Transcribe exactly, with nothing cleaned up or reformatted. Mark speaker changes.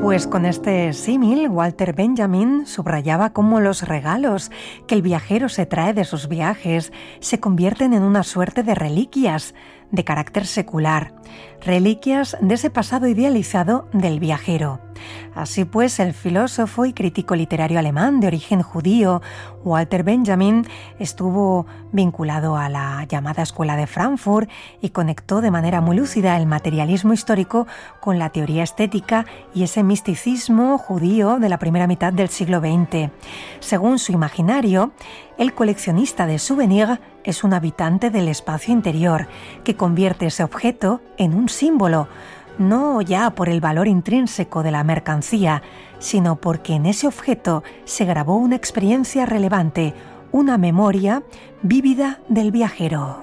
Speaker 1: Pues con este símil, Walter Benjamin subrayaba cómo los regalos que el viajero se trae de sus viajes se convierten en una suerte de reliquias de carácter secular, reliquias de ese pasado idealizado del viajero. Así pues, el filósofo y crítico literario alemán de origen judío, Walter Benjamin, estuvo vinculado a la llamada Escuela de Frankfurt y conectó de manera muy lúcida el materialismo histórico con la teoría estética y ese misticismo judío de la primera mitad del siglo veinte. Según su imaginario, el coleccionista de souvenirs es un habitante del espacio interior que convierte ese objeto en un símbolo, no ya por el valor intrínseco de la mercancía, sino porque en ese objeto se grabó una experiencia relevante, una memoria vívida del viajero.